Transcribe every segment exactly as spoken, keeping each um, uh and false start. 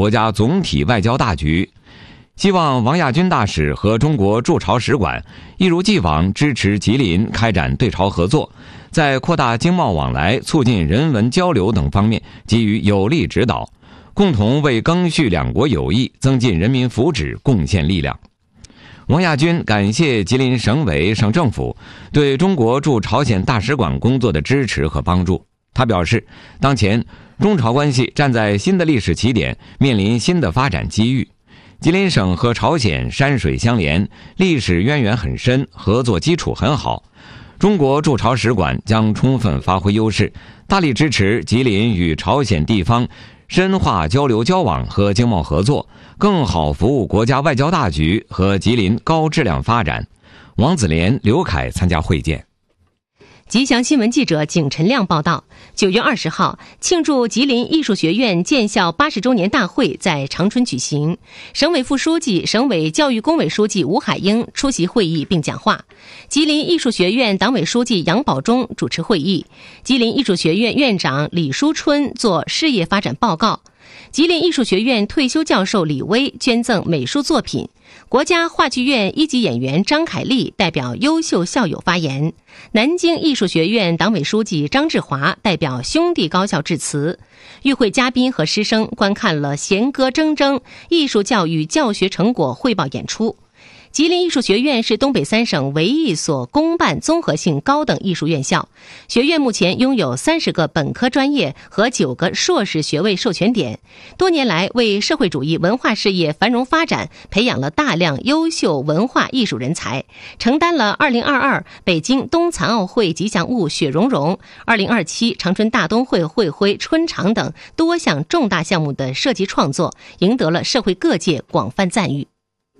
国家总体外交大局，希望王亚军大使和中国驻朝使馆一如既往支持吉林开展对朝合作，在扩大经贸往来、促进人文交流等方面给予有力指导，共同为赓续两国友谊、增进人民福祉贡献力量。王亚军感谢吉林省委、省政府对中国驻朝鲜大使馆工作的支持和帮助。他表示，当前中朝关系站在新的历史起点，面临新的发展机遇。吉林省和朝鲜山水相连，历史渊源很深，合作基础很好。中国驻朝使馆将充分发挥优势，大力支持吉林与朝鲜地方深化交流交往和经贸合作，更好服务国家外交大局和吉林高质量发展。王子莲、刘凯参加会见。 吉祥新闻记者景晨亮报道，九月二十号，庆祝吉林艺术学院建校八十周年大会在长春举行。省委副书记、省委教育工委书记吴海英出席会议并讲话。吉林艺术学院党委书记杨宝忠主持会议。吉林艺术学院院长李书春作事业发展报告。吉林艺术学院退休教授李威捐赠美术作品。国家话剧院一级演员张凯丽代表优秀校友发言。南京艺术学院党委书记张志华代表兄弟高校致辞。与会嘉宾和师生观看了弦歌铮铮艺术教育教学成果汇报演出。吉林艺术学院是东北三省唯一一所公办综合性高等艺术院校，学院目前拥有三十个本科专业和九个硕士学位授权点，多年来为社会主义文化事业繁荣发展培养了大量优秀文化艺术人才，承担了二零二二北京冬残奥会吉祥物雪融融、二零二七长春大冬会会徽春长等多项重大项目的设计创作，赢得了社会各界广泛赞誉。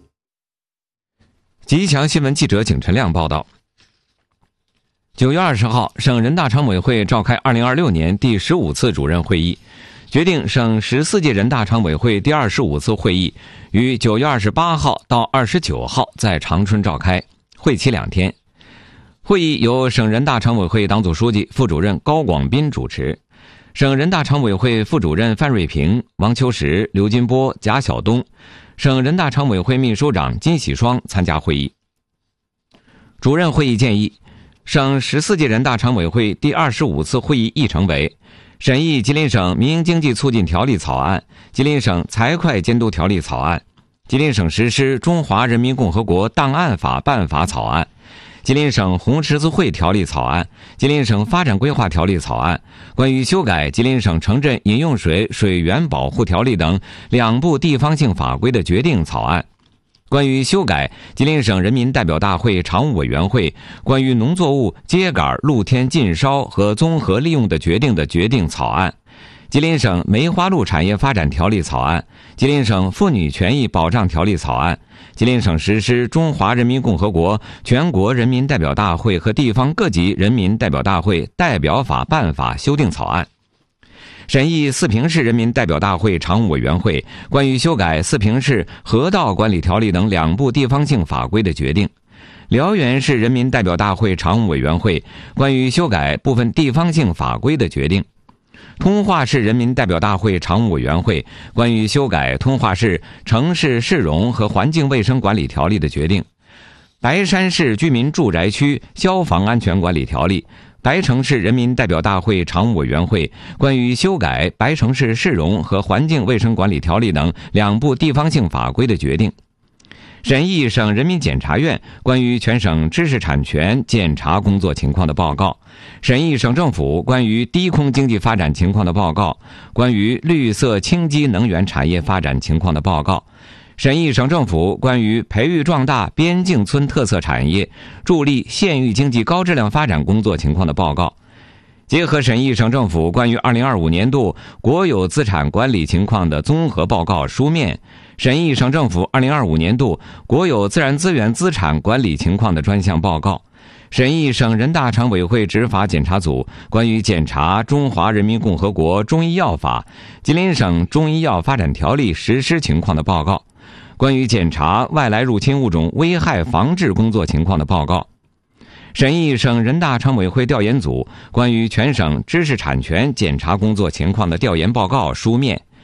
吉祥新闻记者景晨亮报道，九月二十号，省人大常委会召开二零二六年第十五次主任会议，决定省十四届人大常委会第二十五次会议于九月二十八号到二十九号在长春召开，会期两天。会议由省人大常委会党组书记、副主任高广斌主持，省人大常委会副主任范瑞平、王秋实、刘金波、贾晓东，省人大常委会秘书长金喜双参加会议。主任会议建议，省十四届人大常委会第二十五次会议议程为：审议吉林省民营经济促进条例草案、吉林省财会监督条例草案、吉林省实施中华人民共和国档案法办法草案、吉林省红十字会条例草案、吉林省发展规划条例草案、关于修改吉林省城镇饮用水水源保护条例等两部地方性法规的决定草案、关于修改吉林省人民代表大会常务委员会关于农作物秸秆露天禁烧和综合利用的决定的决定草案、吉林省梅花鹿产业发展条例草案、吉林省妇女权益保障条例草案、吉林省实施中华人民共和国全国人民代表大会和地方各级人民代表大会代表法办法修订草案，审议四平市人民代表大会常务委员会关于修改四平市河道管理条例等两部地方性法规的决定，辽源市人民代表大会常务委员会关于修改部分地方性法规的决定，通化市人民代表大会常务委员会关于修改通化市城市市容和环境卫生管理条例的决定，白山市居民住宅区消防安全管理条例，白城市人民代表大会常务委员会关于修改白城市市容和环境卫生管理条例等两部地方性法规的决定，审议省人民检察院关于全省知识产权检查工作情况的报告，审议省政府关于低空经济发展情况的报告，关于绿色清基能源产业发展情况的报告，审议省政府关于培育壮大边境村特色产业、助力县域经济高质量发展工作情况的报告，结合审议省政府关于二零二五年度国有资产管理情况的综合报告书面，审议省政府二零二五年度国有自然资源资产管理情况的专项报告，审议省人大常委会执法检查组关于检查中华人民共和国中医药法、吉林省中医药发展条例实施情况的报告，关于检查外来入侵物种危害防治工作情况的报告，审议省人大常委会调研组关于全省知识产权检查工作情况的调研报告书面，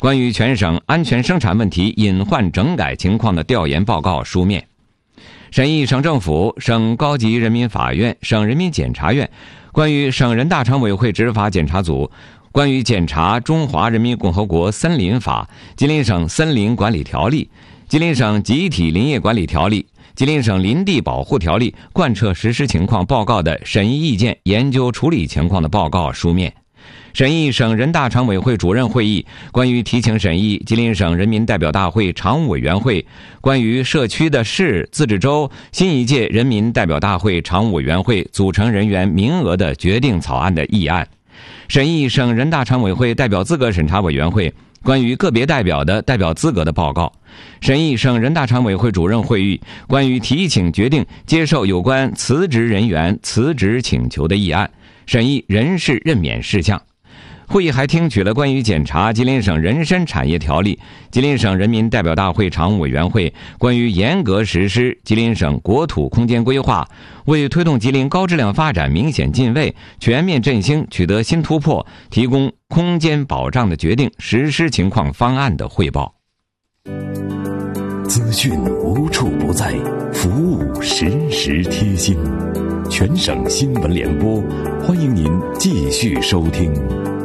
关于全省安全生产问题隐患整改情况的调研报告书面。审议省政府、省高级人民法院、省人民检察院关于省人大常委会执法检察组关于检查中华人民共和国森林法、吉林省森林管理条例、吉林省集体林业管理条例、吉林省林地保护条例贯彻实施情况报告的审议意见、研究处理情况的报告书面。审议省人大常委会主任会议关于提请审议吉林省人民代表大会常务委员会关于社区的市自治州新一届人民代表大会常务委员会组成人员名额的决定草案的议案。审议省人大常委会代表资格审查委员会关于个别代表的代表资格的报告。审议省人大常委会主任会议关于提请决定接受有关辞职人员辞职请求的议案。审议人事任免事项。会议还听取了关于检查吉林省人参产业条例、吉林省人民代表大会常务委员会关于严格实施吉林省国土空间规划，为推动吉林高质量发展明显进位、全面振兴取得新突破，提供空间保障的决定实施情况方案的汇报。 资讯无处不在，服务时时贴心。全省新闻联播，欢迎您继续收听。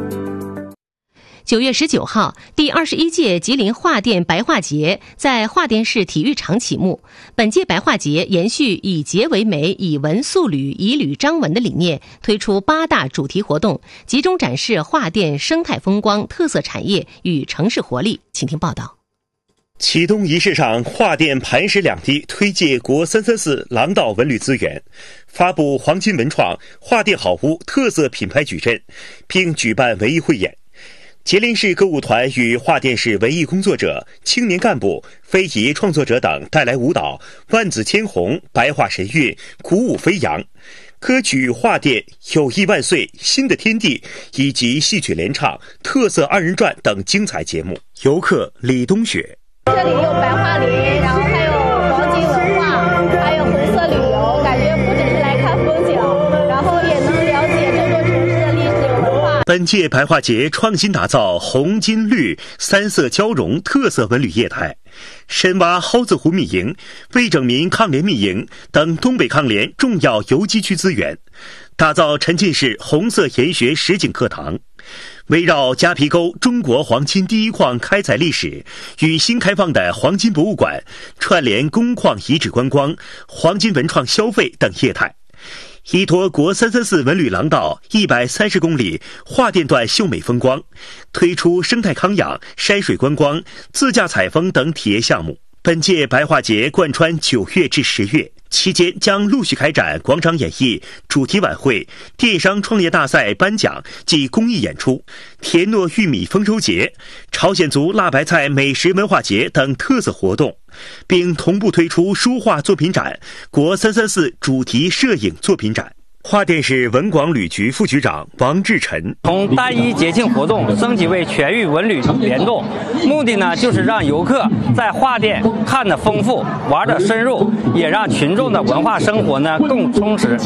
九月十九号，第二十一届吉林画电白画节在画电市体育场启幕。本届白画节延续以节为媒、以文塑履、以履彰文的理念，推出八大主题活动，集中展示画电生态风光、特色产业与城市活力。请听报道。 启动仪式上，画电磐石两地推介国三三四廊道文旅资源，发布黄金文创画电好屋特色品牌矩阵，并举办文艺汇演。吉林市歌舞团与画电市文艺工作者、青年干部、非遗创作者等带来舞蹈《万紫千红》、白画神韵、鼓舞飞扬，歌曲《画电》、友谊万岁、新的天地以及戏曲联唱、特色二人转等精彩节目。游客李冬雪： 这里有白桦林，然后还有黄金文化，还有红色旅游，感觉不只是来看风景，然后也能了解这座城市的历史文化。 本届白画节创新打造红金绿三色交融特色文旅业态，深挖蒿子湖密营、魏拯民抗联密营等东北抗联重要游击区资源，打造沉浸式红色研学实景课堂。围绕夹皮沟中国黄金第一矿开采历史与新开放的黄金博物馆，串联工矿遗址观光、黄金文创消费等业态，依托国三三四文旅廊道一百三十公里画电段秀美风光，推出生态康养、山水观光、自驾采风等体验项目。本届白画节贯穿九月至十月，期间将陆续开展广场演艺、主题晚会、电商创业大赛颁奖及公益演出、田糯玉米丰收节、朝鲜族辣白菜美食文化节等特色活动，并同步推出书画作品展、国三三四主题摄影作品展。画电市文广旅局副局长王志晨： 从单一节庆活动升级为全域文旅联动，目的呢就是让游客在画电看得丰富、玩得深入，也让群众的文化生活呢更充实。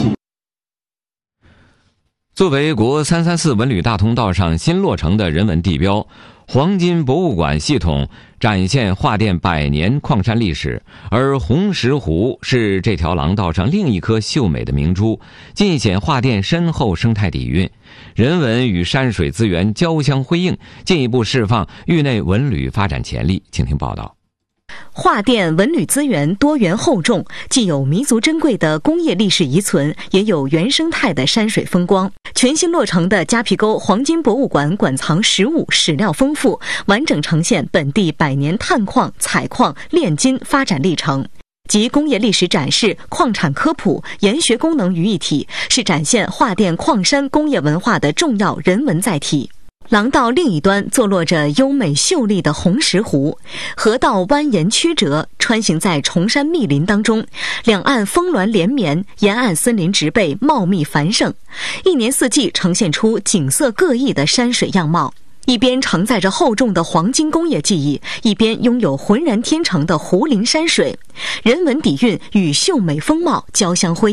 作为国三三四文旅大通道上新落成的人文地标，黄金博物馆系统展现画电百年矿山历史，而红石湖是这条廊道上另一颗秀美的明珠，尽显画电深厚生态底蕴，人文与山水资源交相辉映，进一步释放域内文旅发展潜力。请听报道。 画电文旅资源多元厚重，既有弥足珍贵的工业历史遗存，也有原生态的山水风光。全新落成的夹皮沟黄金博物馆馆藏实物史料丰富，完整呈现本地百年探矿、采矿、炼金发展历程，集工业历史展示、矿产科普、研学功能于一体，是展现画电矿山工业文化的重要人文载体。廊道另一端坐落着优美秀丽的红石湖，河道蜿蜒曲折，穿行在崇山密林当中，两岸峰峦连绵，沿岸森林植被茂密繁盛，一年四季呈现出景色各异的山水样貌。一边承载着厚重的黄金工业记忆，一边拥有浑然天成的湖林山水，人文底蕴与秀美风貌交相辉映。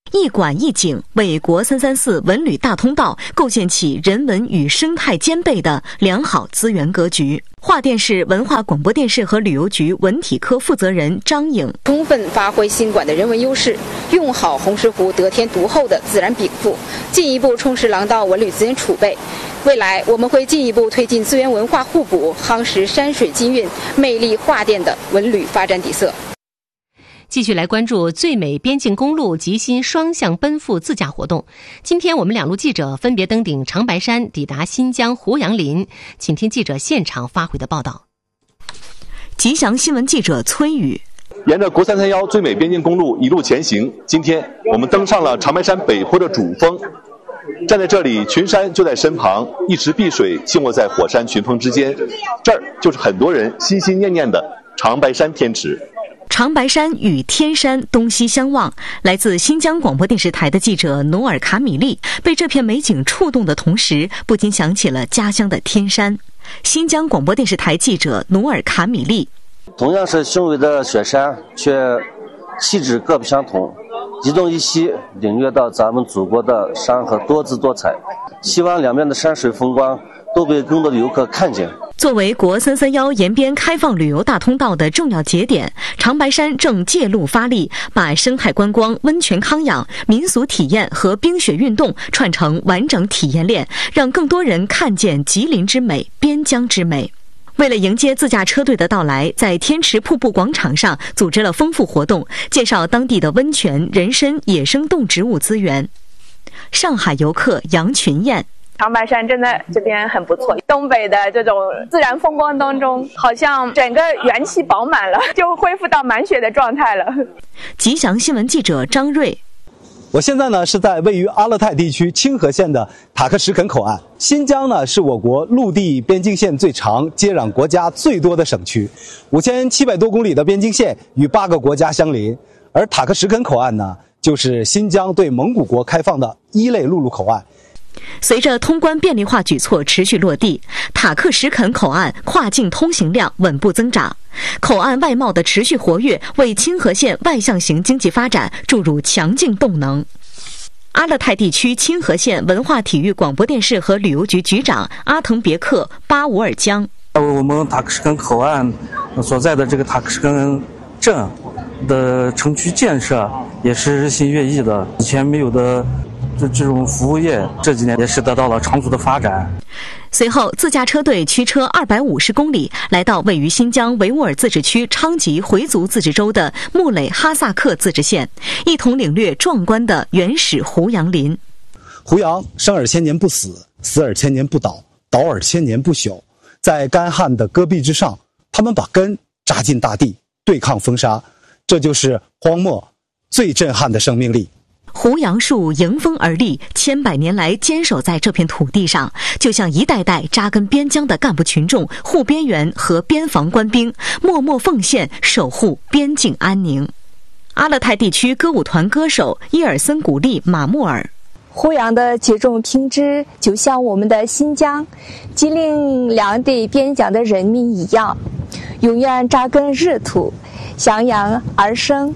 一馆一景，为国三三四文旅大通道构建起人文与生态兼备的良好资源格局。华电市文化广播电视和旅游局文体科负责人张颖： 充分发挥新馆的人文优势，用好红石湖得天独厚的自然禀赋，进一步充实廊道文旅资源储备。未来我们会进一步推进资源文化互补，夯实山水金韵、魅力华电的文旅发展底色。 继续来关注最美边境公路吉新双向奔赴自驾活动。今天我们两路记者分别登顶长白山，抵达新疆胡杨林，请听记者现场发回的报道。 吉祥新闻记者崔宇： 沿着国三三幺最美边境公路一路前行，今天我们登上了长白山北坡的主峰。站在这里，群山就在身旁，一池碧水静卧在火山群峰之间，这儿就是很多人心心念念的长白山天池。 长白山与天山东西相望，来自新疆广播电视台的记者努尔卡米利被这片美景触动的同时，不禁想起了家乡的天山。新疆广播电视台记者努尔卡米利： 同样是雄伟的雪山，却气质各不相同，一东一西，领略到咱们祖国的山河多姿多彩。希望两边的山水风光都被更多的游客看见。 作为国三三幺沿边开放旅游大通道的重要节点，长白山正借路发力，把生态观光、温泉康养、民俗体验和冰雪运动串成完整体验链，让更多人看见吉林之美、边疆之美。为了迎接自驾车队的到来，在天池瀑布广场上组织了丰富活动，介绍当地的温泉、人参、野生动植物资源。上海游客杨群燕： 长白山真的这边很不错，东北的这种自然风光当中，好像整个元气饱满了，就恢复到满血的状态了。 吉祥新闻记者张瑞： 我现在呢是在位于阿勒泰地区清河县的塔克什肯口岸。新疆呢是我国陆地边境线最长、接壤国家最多的省区，五千七百多公里的边境线与八个国家相邻。而塔克什肯口岸呢，就是新疆对蒙古国开放的一类陆路口岸。 随着通关便利化举措持续落地，塔克什肯口岸跨境通行量稳步增长，口岸外贸的持续活跃为清河县外向型经济发展注入强劲动能。阿勒泰地区清河县文化体育广播电视和旅游局局长阿腾别克巴乌尔江： 我们塔克什肯口岸所在的这个塔克什肯镇的城区建设也是日新月异的，以前没有的这这种服务业这几年也是得到了长足的发展。 随后，自驾车队驱车二百五十公里，来到位于新疆维吾尔自治区昌吉回族自治州的木垒哈萨克自治县，一同领略壮观的原始胡杨林。 胡杨生而千年不死，死而千年不倒，倒而千年不朽。在干旱的戈壁之上，他们把根扎进大地，对抗风沙，这就是荒漠最震撼的生命力。 胡杨树迎风而立，千百年来坚守在这片土地上，就像一代代扎根边疆的干部群众、护边员和边防官兵，默默奉献，守护边境安宁。阿勒泰地区歌舞团歌手伊尔森古丽马木尔： 胡杨的举重听之，就像我们的新疆、吉林两地边疆的人民一样，永远扎根日土，向阳而生。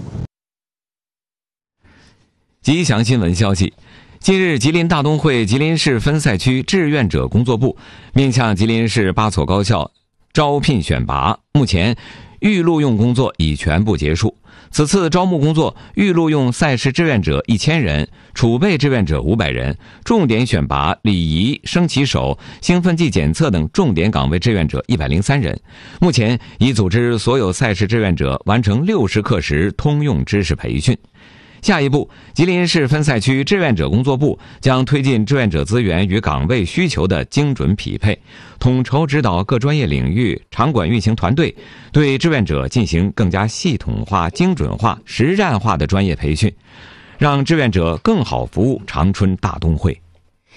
吉祥新闻消息，近日吉林大东会吉林市分赛区志愿者工作部面向吉林市八所高校招聘选拔，目前预录用工作已全部结束。此次招募工作预录用赛事志愿者一千人，储备志愿者五百人，重点选拔礼仪、升旗手、兴奋剂检测等重点岗位志愿者一百零三人。目前已组织所有赛事志愿者完成六十课时通用知识培训。下一步，吉林市分赛区志愿者工作部将推进志愿者资源与岗位需求的精准匹配，统筹指导各专业领域场馆运行团队，对志愿者进行更加系统化、精准化、实战化的专业培训，让志愿者更好服务长春大东会。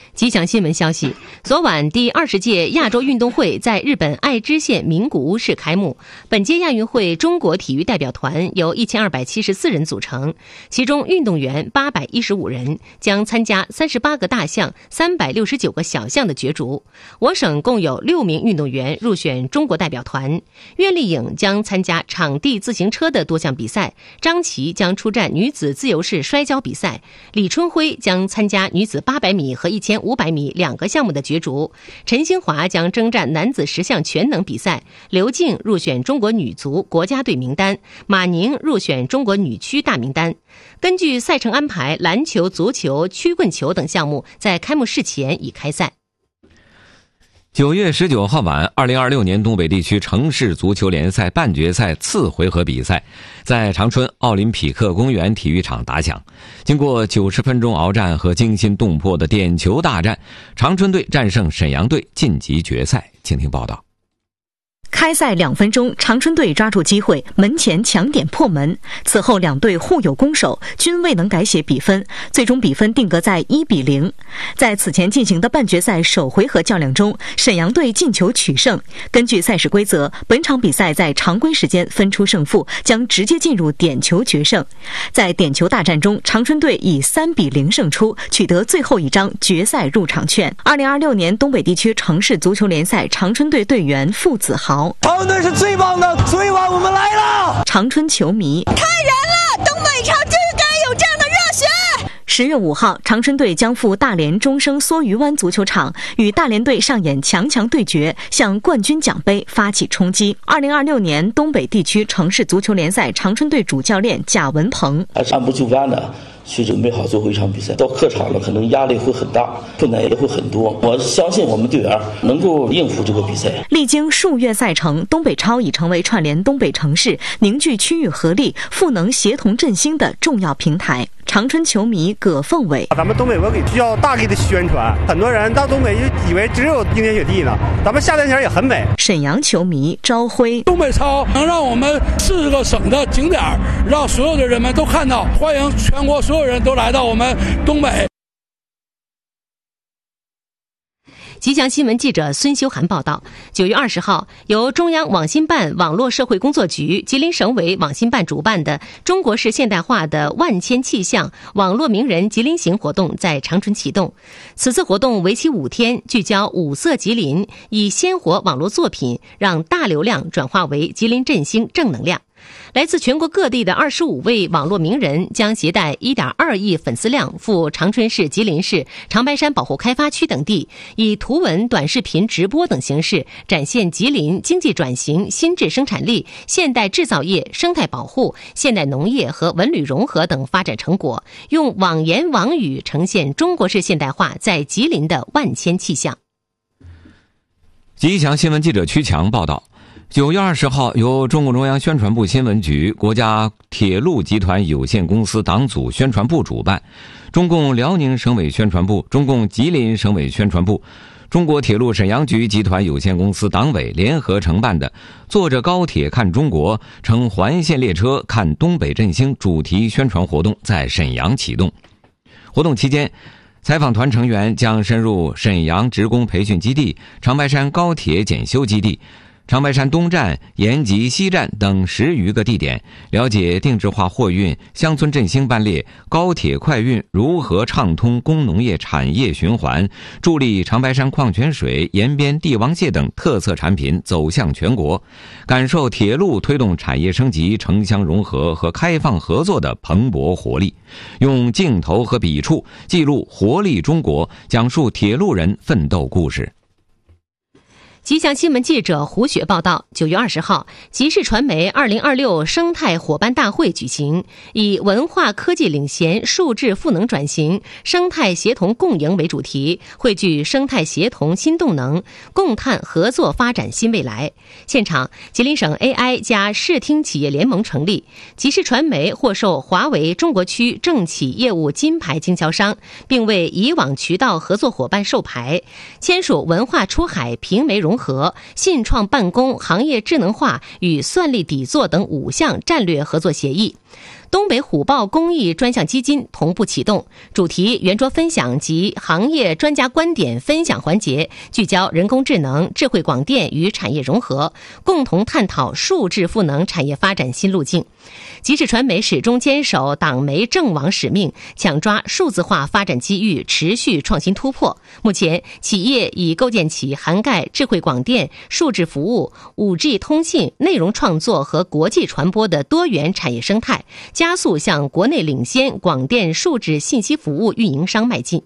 吉祥新闻消息，昨晚第二十届亚洲运动会在日本爱知县名古屋市开幕。本届亚运会中国体育代表团由一千二百七十四人组成，其中运动员八百一十五人，将参加三十八个大项、三百六十九个小项的角逐。我省共有六名运动员入选中国代表团。苑丽颖将参加场地自行车的多项比赛，张琪将出战女子自由式摔跤比赛，李春辉将参加女子八百米和一千五百米两个项目的角逐，陈兴华将征战男子十项全能比赛，刘静入选中国女足国家队名单，马宁入选中国女区大名单。根据赛程安排，篮球、足球、曲棍球等项目在开幕式前已开赛。 九月十九号晚，二零二六年东北地区城市足球联赛半决赛次回合比赛在长春奥林匹克公园体育场打响。经过九十分钟鏖战和惊心动魄的点球大战，长春队战胜沈阳队晋级决赛。请听报道。 开赛两分钟，长春队抓住机会，门前抢点破门。此后两队互有攻守，均未能改写比分，最终比分定格在一比零。在此前进行的半决赛首回合较量中，沈阳队进球取胜。根据赛事规则，本场比赛在常规时间分出胜负，将直接进入点球决胜。在点球大战中，长春队以三比零胜出，取得最后一张决赛入场券。二零二六年东北地区城市足球联赛长春队队员傅子豪。 长春队是最棒的，昨晚我们来了。 长春球迷太燃了，东北场就是该有这样的热血。 十月五号，长春队将赴大连中生梭鱼湾足球场与大连队上演强强对决，向冠军奖杯发起冲击。二零二六年东北地区城市足球联赛长春队主教练贾文鹏还是按部就班的去准备好最后一场比赛。到客场了，可能压力会很大，困难也会很多。我相信我们队员能够应付这个比赛。 历经数月赛程，东北超已成为串联东北城市、凝聚区域合力、赋能协同振兴的重要平台。长春球迷葛凤伟： 咱们东北文旅需要大力的宣传，很多人到东北就以为只有冰天雪地呢，咱们夏天天也很美。 沈阳球迷朝晖： 东北超能让我们四个省的景点让所有的人们都看到，欢迎全国所有人都来到我们东北。 吉祥新闻记者孙修涵报道，九月二十号，由中央网信办网络社会工作局、吉林省委网信办主办的中国式现代化的万千气象网络名人吉林行活动在长春启动。此次活动为期五天，聚焦五色吉林，以鲜活网络作品让大流量转化为吉林振兴正能量。来自全国各地的二十五位网络名人将携带 一点二亿粉丝量赴长春市、吉林市、长白山保护开发区等地，以图文、短视频、直播等形式展现吉林经济转型、新质生产力、现代制造业、生态保护、现代农业和文旅融合等发展成果，用网言网语呈现中国式现代化在吉林的万千气象。 吉祥新闻记者曲强报道。九月二十号，由中共中央宣传部新闻局、国家铁路集团有限公司党组宣传部主办，中共辽宁省委宣传部、中共吉林省委宣传部、中国铁路沈阳局集团有限公司党委联合承办的“坐着高铁看中国，乘环线列车看东北振兴”主题宣传活动在沈阳启动。活动期间，采访团成员将深入沈阳职工培训基地、长白山高铁检修基地、长白山东站、延吉西站等十余个地点，了解定制化货运、乡村振兴班列、高铁快运如何畅通工农业产业循环，助力长白山矿泉水、延边帝王蟹等特色产品走向全国，感受铁路推动产业升级、城乡融合和开放合作的蓬勃活力，用镜头和笔触记录活力中国，讲述铁路人奋斗故事。 吉祥新闻记者胡雪报道，九月二十号，吉视传媒二零二六生态伙伴大会举行，以文化科技领先、数字赋能转型、生态协同共赢为主题，汇聚生态协同新动能，共探合作发展新未来。现场，吉林省 A I 加视听企业联盟成立，吉视传媒获授华为中国区政企业务金牌经销商，并为以往渠道合作伙伴授牌，签署文化出海、平媒融合、信创办公、行业智能化与算力底座等五项战略合作协议。 东北虎豹公益专项基金同步启动，主题圆桌分享及行业专家观点分享环节，聚焦人工智能、智慧广电与产业融合，共同探讨数字赋能产业发展新路径。即时传媒始终坚守党媒政网使命，抢抓数字化发展机遇，持续创新突破。目前，企业已构建起涵盖智慧广电、数字服务、五 G 通信、内容创作和国际传播的多元产业生态，加速向国内领先广电数字信息服务运营商迈进。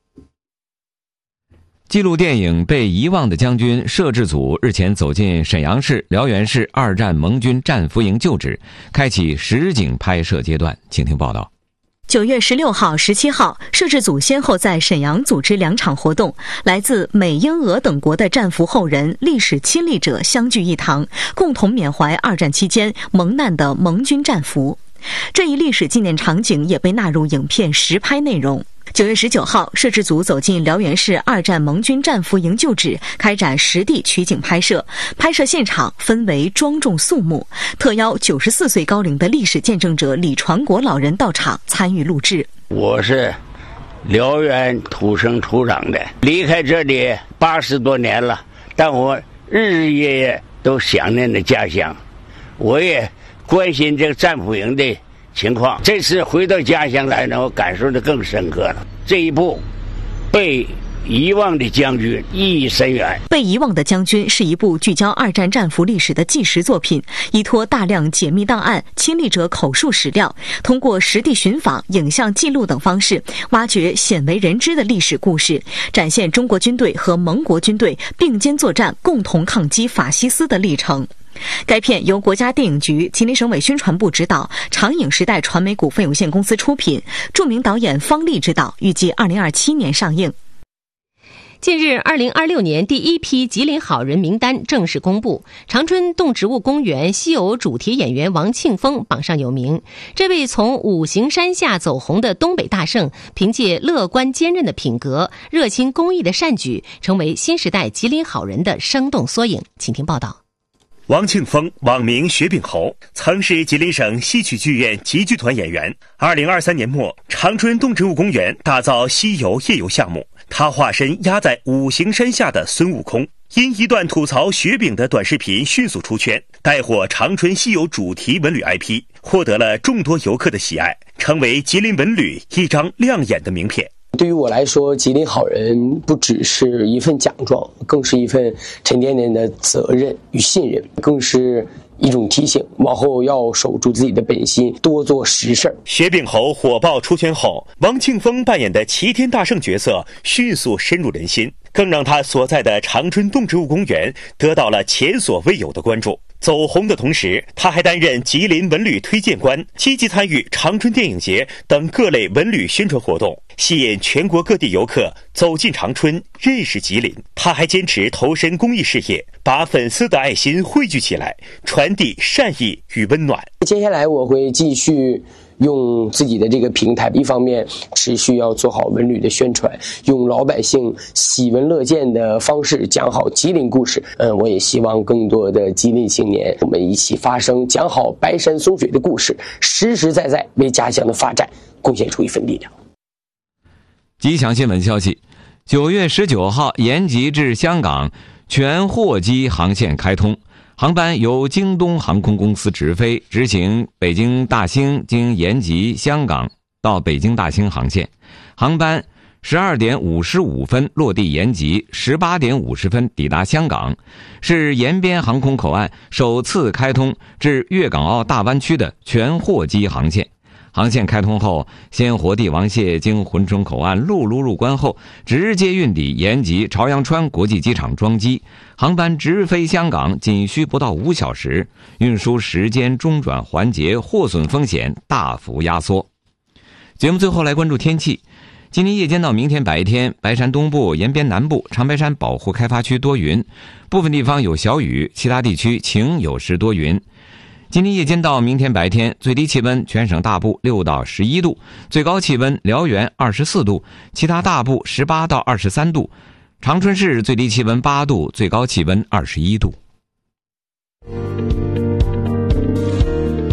纪录电影《被遗忘的将军》摄制组日前走进沈阳市辽源市二战盟军战俘营旧址，开启实景拍摄阶段。请听报道。 九月十六号、十七号，摄制组先后在沈阳组织两场活动，来自美、英、俄等国的战俘后人、历史亲历者相聚一堂，共同缅怀二战期间蒙难的盟军战俘。这一历史纪念场景也被纳入影片实拍内容。九月十九号，摄制组走进辽源市二战盟军战俘营旧址，开展实地取景拍摄。拍摄现场氛围庄重肃穆，特邀九十四岁高龄的历史见证者李传国老人到场参与录制。 我是辽源土生土长的，离开这里八十多年了，但我日日夜夜都想念着家乡，我也关心这个战俘营的情况。这次回到家乡来呢，我感受的更深刻了。这一部被遗忘的将军意义深远。 被遗忘的将军是一部聚焦二战战俘历史的纪实作品，依托大量解密档案、亲历者口述史料，通过实地寻访、影像记录等方式，挖掘鲜为人知的历史故事，展现中国军队和盟国军队并肩作战、共同抗击法西斯的历程。该片由国家电影局、吉林省委宣传部指导，长影时代传媒股份有限公司出品，著名导演方励执导，预计二零二七年上映。 近日，二零二六年第一批吉林好人名单正式公布，长春动植物公园稀有主题演员王庆峰榜上有名。这位从五行山下走红的东北大圣，凭借乐观坚韧的品格、热心公益的善举，成为新时代吉林好人的生动缩影。请听报道。 王庆峰，网名雪饼猴，曾是吉林省戏曲剧院集剧团演员。二零二三年末，长春动植物公园打造西游夜游项目，他化身压在五行山下的孙悟空，因一段吐槽雪饼的短视频迅速出圈，带火长春西游主题文旅 I P， 获得了众多游客的喜爱，成为吉林文旅一张亮眼的名片。 对于我来说，吉林好人不只是一份奖状，更是一份沉甸甸的责任与信任，更是一种提醒，往后要守住自己的本心，多做实事。 雪饼猴火爆出圈后，王庆峰扮演的齐天大圣角色迅速深入人心，更让他所在的长春动植物公园得到了前所未有的关注。走红的同时，他还担任吉林文旅推荐官，积极参与长春电影节等各类文旅宣传活动，吸引全国各地游客走进长春，认识吉林。他还坚持投身公益事业，把粉丝的爱心汇聚起来，传递善意与温暖。 接下来我会继续用自己的这个平台，一方面持续要做好文旅的宣传，用老百姓喜闻乐见的方式讲好吉林故事。嗯，我也希望更多的吉林青年，我们一起发声，讲好白山松水的故事，实实在在为家乡的发展贡献出一份力量。 吉祥新闻消息，九月十九号，延吉至香港全货机航线开通。航班由京东航空公司直飞，执行北京大兴经延吉、香港到北京大兴航线。航班十二点五十五分落地延吉，十八点五十分抵达香港，是延边航空口岸首次开通至粤港澳大湾区的全货机航线。航线开通后，鲜活帝王蟹经珲春口岸陆路入关后，直接运抵延吉朝阳川国际机场装机，航班直飞香港仅需不到五小时，运输时间中转环节货损风险大幅压缩。节目最后来关注天气。今天夜间到明天白天，白山东部、延边南部、长白山保护开发区多云，部分地方有小雨，其他地区晴有时多云。今天夜间到明天白天，最低气温全省大部六到十一度，最高气温辽源二十四度，其他大部十八到二十三度。长春市最低气温八度，最高气温二十一度。 今天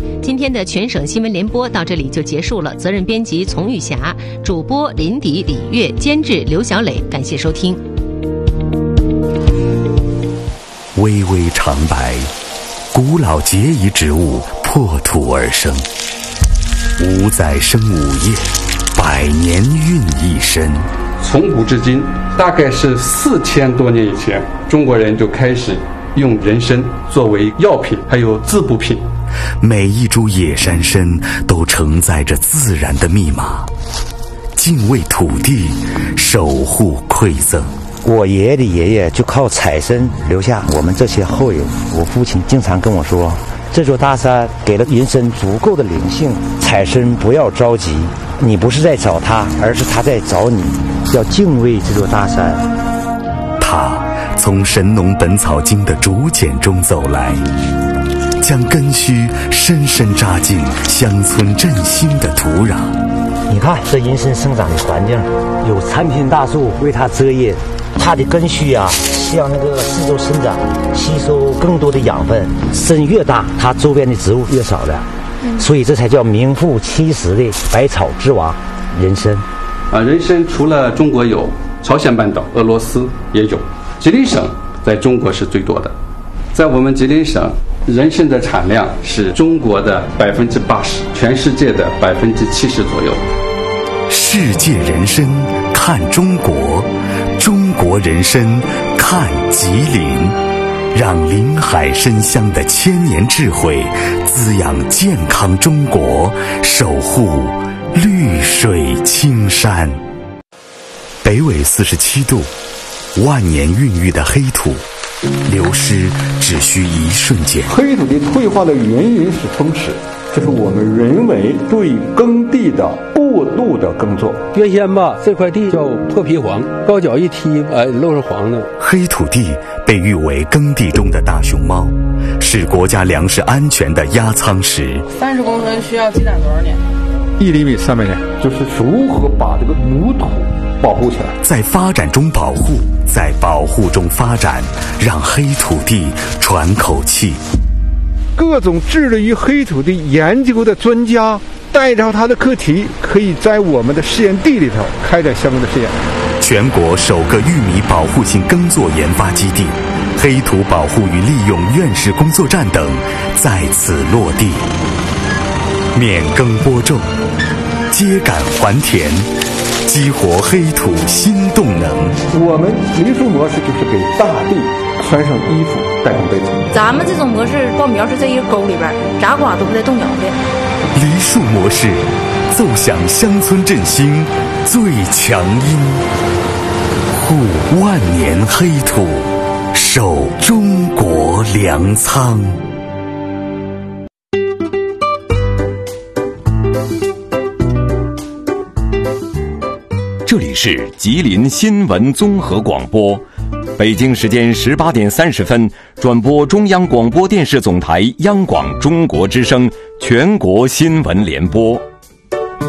天的全省新闻联播到这里就结束了，责任编辑丛玉霞，主播林迪、李月，监制刘小磊，感谢收听。 巍巍长白，古老节仪植物破土而生，五载生五叶，百年孕一身。 从古至今，大概是四千多年以前，中国人就开始用人参作为药品，还有滋补品。 每一株野山参都承载着自然的密码，敬畏土地，守护馈赠。 我爷爷的爷爷就靠采参留下我们这些后人。我父亲经常跟我说，这座大山给了人参足够的灵性，采参不要着急，你不是在找他，而是他在找你，要敬畏这座大山。 他从《神农本草经》的竹简中走来，将根须深深扎进乡村振兴的土壤。 你看这人参生长的环境，有参天大树为它遮叶，它的根须啊向那个四周伸展，吸收更多的养分。参越大，它周边的植物越少的，所以这才叫名副其实的百草之王人参。 啊，人参除了中国有，朝鲜半岛、俄罗斯也有，吉林省在中国是最多的。在我们吉林省，人参的产量是中国的百分之八十，全世界的百分之七十左右。 世界人参看中国，中国人参看吉林，让林海参香的千年智慧滋养健康中国，守护绿水青山。北纬四十七度，万年孕育的黑土，流失只需一瞬间。 黑土地退化的原因是风蚀，这是我们人为对耕地的过度的耕作。 原先吧，这块地叫破皮黄，高脚一踢，哎，露上黄的。 黑土地被誉为耕地中的大熊猫，是国家粮食安全的压舱石。 三十公分需要积攒多少年？ 一厘米三百年。就是如何把这个母土保护起来， 在发展中保护，在保护中发展，让黑土地喘口气。 各种致力于黑土地研究的专家带着他的课题，可以在我们的试验地里头开展相关的试验。 全国首个玉米保护性耕作研发基地、黑土保护与利用院士工作站等在此落地。免耕播种，秸秆还田，激活黑土新动能。 我们梨树模式就是给大地穿上衣服，盖上被子。 咱们这种模式，稻苗是在一个沟里边，咋刮都不带动摇的。 梨树模式，奏响乡村振兴最强音，护万年黑土，守中国粮仓。这里是吉林新闻综合广播，北京时间十八点三十分转播中央广播电视总台央广中国之声全国新闻联播。